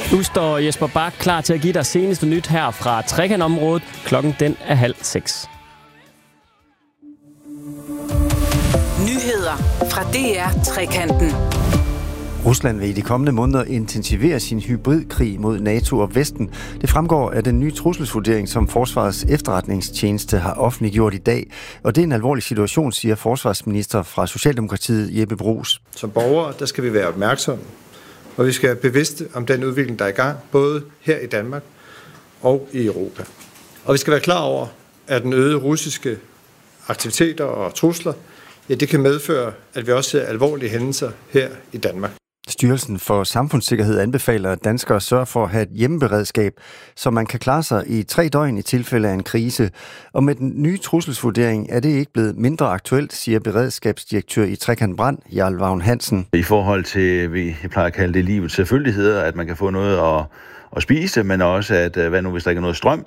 Nu står Jesper Bak klar til at give dig seneste nyt her fra Trekantområdet. Klokken den er 5:30. Nyheder fra DR Trekanten. Rusland vil i de kommende måneder intensivere sin hybridkrig mod NATO og Vesten. Det fremgår af den nye trusselsvurdering, som Forsvarets efterretningstjeneste har offentliggjort i dag. Og det er en alvorlig situation, siger forsvarsminister fra Socialdemokratiet Jeppe Bruus. Som borgere, der skal vi være opmærksomme, og vi skal være bevidste om den udvikling, der er i gang, både her i Danmark og i Europa. Og vi skal være klar over, at den øgede russiske aktiviteter og trusler, ja, det kan medføre, at vi også ser alvorlige hændelser her i Danmark. Styrelsen for Samfundssikkerhed anbefaler, at danskere sørger for at have et hjemmeberedskab, så man kan klare sig i 3 døgn i tilfælde af en krise. Og med den nye trusselsvurdering er det ikke blevet mindre aktuelt, siger beredskabsdirektør i Trekant Brand, Jarl Vagn Hansen. I forhold til, vi plejer at kalde det livets selvfølgeligheder, at man kan få noget at spise, men også, at hvad nu hvis der ikke er noget strøm,